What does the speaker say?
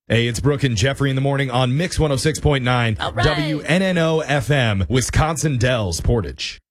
Hey, it's Brooke and Jeffrey in the morning on Mix 106.9 All right. WNNO FM, Wisconsin Dells, Portage.